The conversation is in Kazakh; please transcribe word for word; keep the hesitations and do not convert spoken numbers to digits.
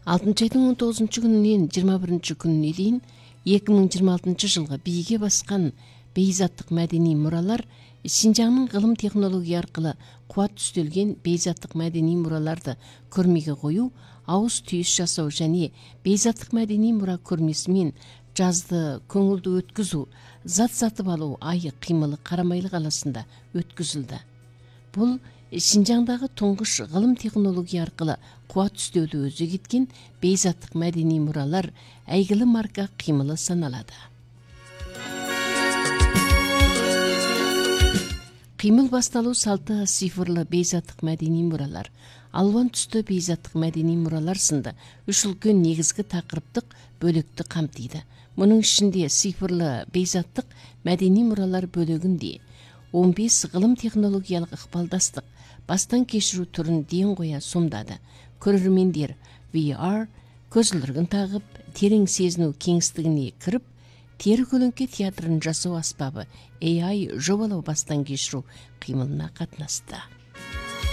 алтынчы айдын он тогузунчу күнүнөн жыйырма биринчи күнүнө чейин эки миң жыйырма алтынчы жылга бийге баскан бейзаттык мәдәни муралар Шинжаңдын гылым технология аркылы кубат түстөлгөн бейзаттык мәдәни мураларды көрмөгө коюу, ауыз түйүш жасоо және бейзаттык мәдәни мура көрмеси менен жазды көңүлдүү өткүзүү, зат сатып алуу айы кыймылы Карамайлы каласында өткүзүлдү. Бул Шинжаңдагы туңгуш гылым технология аркылы кубат түстөөлү өзү кеткен бейзаттык мәдәни муралар әйгиле марка кыймылы саналады. Кыймыл башталуу салты цифрлы бейзаттык мәдәни муралар, албан түстө бейзаттык мәдәни муралар сынды үч үлкөн негизги такырыптык бөлүктү камтыйды. Мунун ичинде цифрлы бейзаттык мәдәни муралар бөлүгүндө он беш гылым технологиялык ыкпалдастык бастан кечирүү түрүн ден коя сомдады. Көрөрмендер ви ар көзүлдүргүн тагып, терең сезинүү кеңистигине кирип, тери көлөңкө театрын жасоо аспабы эй ай жобалоо бастан кечирүү кыймылына катнашты.